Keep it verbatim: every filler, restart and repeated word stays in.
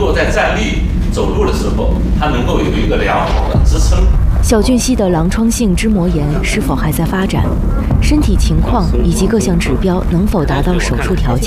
够在站立、走路的时候，它能够有一个良好的支撑。 小俊熙的狼疮性脂膜炎是否还在发展？身体情况以及各项指标能否达到手术条件？